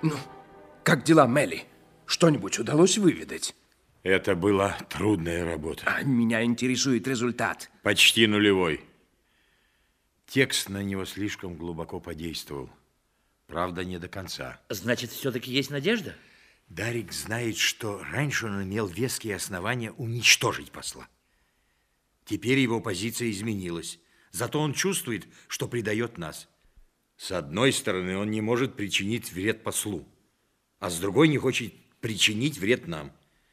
Ну, как дела, Мелли? Что-нибудь удалось выведать? Это была трудная работа. А меня интересует результат. Почти нулевой. Текст на него слишком глубоко подействовал. Правда, не до конца. Значит, все-таки есть надежда? Дарик знает, что раньше он имел веские основания уничтожить посла. Теперь его позиция изменилась. Зато он чувствует, что предает нас. С одной стороны, он не может причинить вред послу, а с другой не хочет причинить вред нам.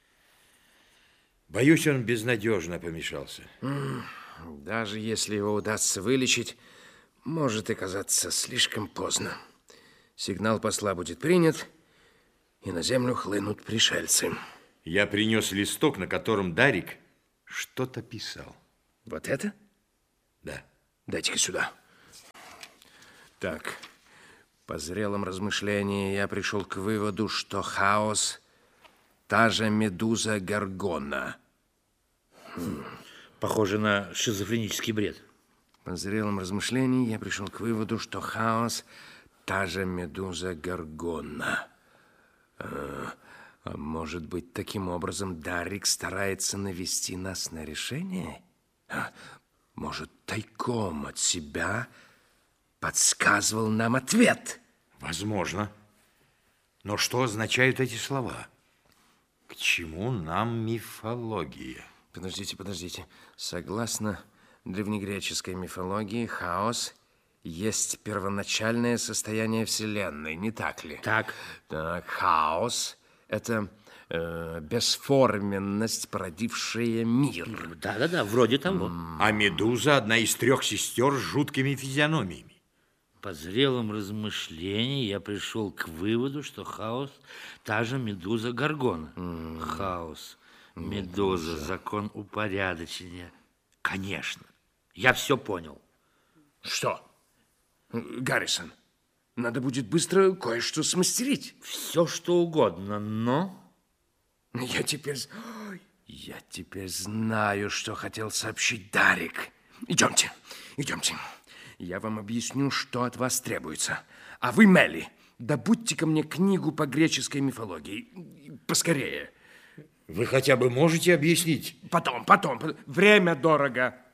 Боюсь, он безнадежно помешался. Даже если его удастся вылечить, может оказаться слишком поздно. Сигнал посла будет принят, и на землю хлынут пришельцы. Я принес листок, на котором Дарик что-то писал. Вот это? Да. Дайте-ка сюда. Так, по зрелом размышлении я пришел к выводу, что хаос – та же медуза Горгона. Похоже на шизофренический бред. По зрелом размышлении я пришел к выводу, что хаос – та же медуза Горгона. А может быть, таким образом Дарик старается навести нас на решение? Может, тайком от себя подсказывал нам ответ? Возможно. Но что означают эти слова? К чему нам мифология? Подождите. Согласно древнегреческой мифологии, хаос есть первоначальное состояние Вселенной, не так ли? Так. Так, хаос – это бесформенность, породившая мир. Да, вроде того. А Медуза – одна из 3 сестер с жуткими физиономиями. По зрелом размышлении я пришел к выводу, что хаос – та же медуза Горгона. Хаос, медуза, закон упорядочения. Конечно, я все понял. Что? Гаррисон, надо будет быстро кое-что смастерить. Все, что угодно, но... Я теперь знаю, что хотел сообщить Дарик. Идемте. Я вам объясню, что от вас требуется. А вы, Мелли, добудьте-ка мне книгу по греческой мифологии. Поскорее. Вы хотя бы можете объяснить? Потом. Время дорого.